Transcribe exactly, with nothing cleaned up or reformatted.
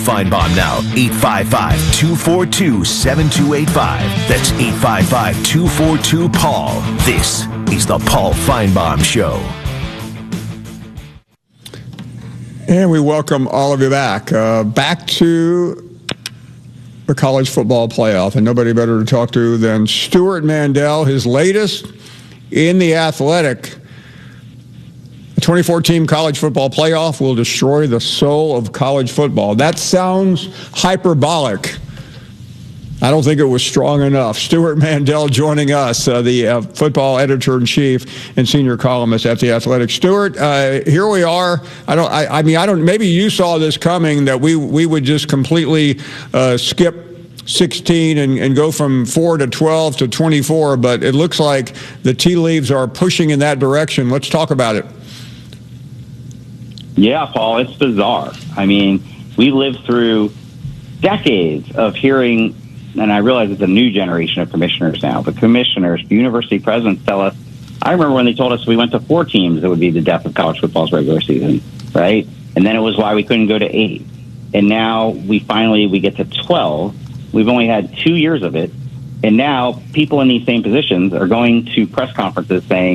Feinbaum now. eight five five, two four two, seven two eight five. That's eight five five, two four two, Paul. This is the Paul Feinbaum Show. And we welcome all of you back. Uh, back to the college football playoff. And nobody better to talk to than Stewart Mandel, his latest in the Athletic. The twenty-four team college football playoff will destroy the soul of college football. That sounds hyperbolic. I don't think it was strong enough. Stewart Mandel joining us, uh, the uh, football editor-in-chief and senior columnist at The Athletic. Stewart, uh, here we are. I don't. I, I mean, I don't. Maybe you saw this coming, that we we would just completely uh, skip sixteen and, and go from four to twelve to twenty-four. But it looks like the tea leaves are pushing in that direction. Let's talk about it. Yeah, Paul, it's bizarre. I mean, we lived through decades of hearing. And I realize it's a new generation of commissioners now, but commissioners, university presidents tell us, I remember when they told us we went to four teams, it would be the death of college football's regular season, right? And then it was why we couldn't go to eight. And now we finally, we get to twelve. We've only had two years of it. And now people in these same positions are going to press conferences saying,